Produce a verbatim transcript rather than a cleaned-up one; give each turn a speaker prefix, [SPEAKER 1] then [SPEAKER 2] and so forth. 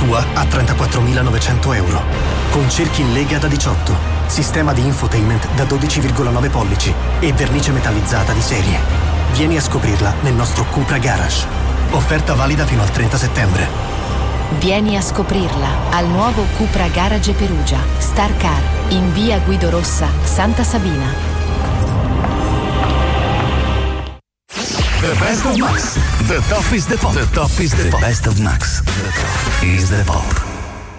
[SPEAKER 1] tua a trentaquattromilanovecento euro. Con cerchi in lega da diciotto, sistema di infotainment da dodici virgola nove pollici e vernice metallizzata di serie. Vieni a scoprirla nel nostro Cupra Garage. Offerta valida fino al trenta settembre.
[SPEAKER 2] Vieni a scoprirla al nuovo Cupra Garage Perugia, Star Car, in via Guido Rossa, Santa Sabina.
[SPEAKER 3] The best of Max. The top is the pop. The top is the pop. The best of Max. The top is the pop.